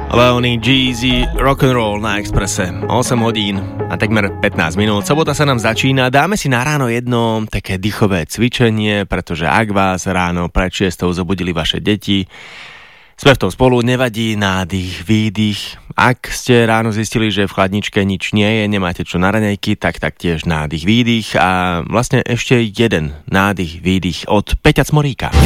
Leonie, Jeezy, rock'n'roll na Expresse. 8 hodín a takmer 15 minút. Sobota sa nám začína. Dáme si na ráno jedno také dýchové cvičenie, pretože ak vás ráno pred 6 zobudili vaše deti, sme v tom spolu, nevadí nádych, výdych. Ak ste ráno zistili, že v chladničke nič nie je, nemáte čo na raňajky, tak taktiež nádych, výdych a vlastne ešte jeden nádych, výdych od Peťa Cmoríka.